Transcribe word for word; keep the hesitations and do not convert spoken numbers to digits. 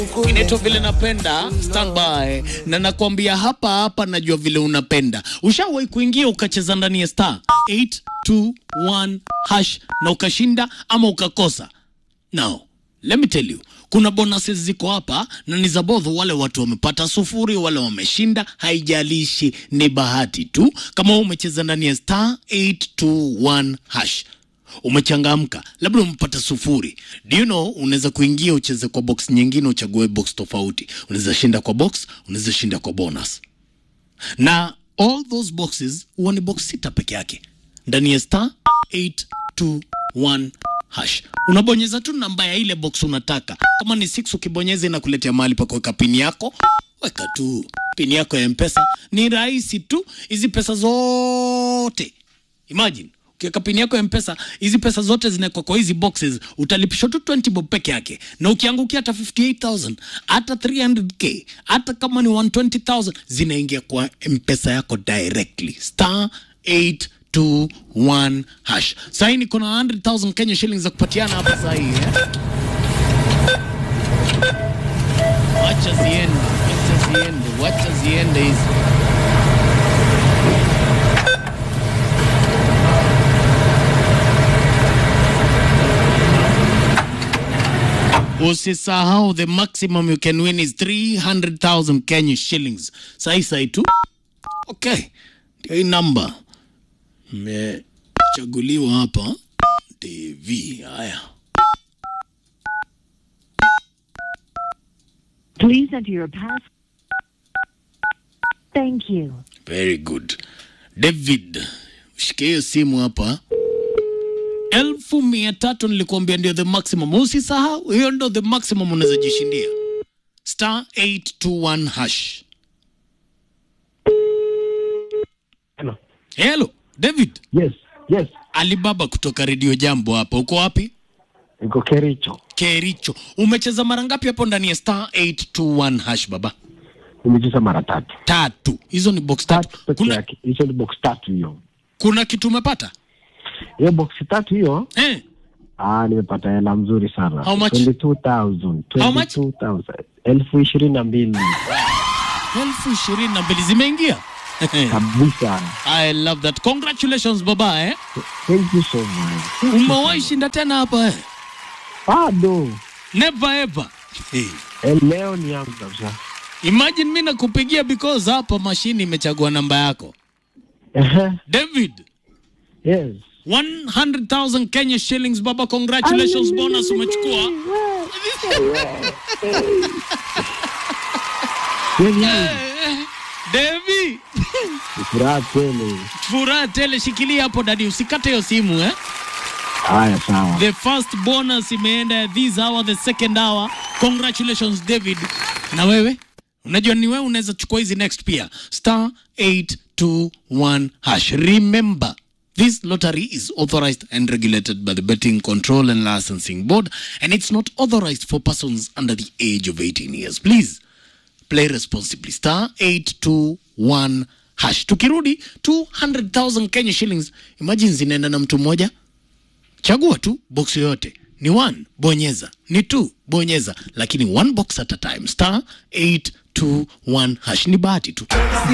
Inaitwa vile napenda, stand by. Na nakwambia hapa hapa najua vile unapenda. Ushawahi kuingia ukacheza ndani ya star eight two one hash na ukashinda ama ukakosa? Now, let me tell you, kuna bonuses ziko hapa na ni za both wale watu wamepata sufuri, wale wameshinda, haijalishi, ni bahati tu. Kama umecheza ndani ya star eight two one hash, umechangamka, labda umepata sufuri. Do you know unaweza kuingia ucheze kwa box nyingine, uchague box tofauti. Unaweza shinda kwa box, unaweza shinda kwa bonus. Na all those boxes huwa ni box sita peke yake. Ndani ya star eight two one hash. Unabonyeza tu namba ya ile box unataka. Kama ni six ukibonyeza inakuletea mahali pa kuweka pin yako. Weka tu pin yako ya M-Pesa. Ni rahisi tu, hizi pesa zote. Imagine ukiweka pin yako ya M-Pesa, hizi pesa zote zinawekwa kwa hizi boxes, utalipishwa tu twenty bob peke yake. Na ukiangukia hata fifty-eight thousand, hata three hundred k, hata kama ni one hundred twenty thousand, zinaingia kwa M-Pesa yako directly. Star eight two one hash. Sasa niko na one hundred thousand Kenya shillings za kupatiana hapa sasa hii, eh? Wacha ziende, wacha ziende, wacha ziende hizi. Usisahau the maximum you can win is three hundred thousand Kenya shillings. Sai sai tu. Okay. Ndio hii number. Mechaguliwa hapa T V. Haya. Please enter your pass. Thank you. Very good. David, shike simu hapa. Elfu mia tatu nilikuambia ndio the maximum. Usisahau, hiyo ndio the maximum unaweza jishindia. Star eight two one hash. Hello. Hello, David. Yes, yes. Alibaba kutoka Radio Jambo hapa. Uko wapi? Niko Kericho. Kericho. Umecheza mara ngapi hapo ndani ya star eight two one hash baba? Nimecheza mara tatu. Tatu. Hizo ni box tatu. Tatu kuna hizo ni box tatu hiyo. Kuna kitu umepata? Hiyo box tatu hiyo? Eh. Ah, nimepata hela mzuri sana. How much? twenty-two thousand. How much? twenty-two thousand. Elfu ishirini na mbili. Elfu ishirini na mbili zimeingia? Kabisa. I love that. Congratulations baba, eh? Thank you so much. Umewahi shinda tena hapa, eh? Ah, no. Never ever. Hey. El leo ni yangu kabisa. Imagine mimi nakupigia because hapa mashini imechagua namba yako. Eh. David. Yes. one hundred thousand Kenya shillings baba, congratulations. Bonus umechukua. David. Furaha tele. Furaha tele, shikilia hapo dadi, usikate hiyo simu, eh? Haya sawa. The first bonus imeenda this hour, the second hour. Congratulations David. Na wewe? Unajua ni wewe unaweza chukua hizi next pia. Star eight two one hash. Remember, this lottery is authorized and regulated by the Betting Control and Licensing Board, and it's not authorized for persons under the age of eighteen years. Please play responsibly. Star eight two one hash. Tukirudi two hundred thousand Kenya shillings. Imagine zinaenda na mtu mmoja. Chagua tu box yoyote. Ni one, bonyeza. Ni two, bonyeza. Lakini one box at a time. Star eight two one hash. Ni bahati tu.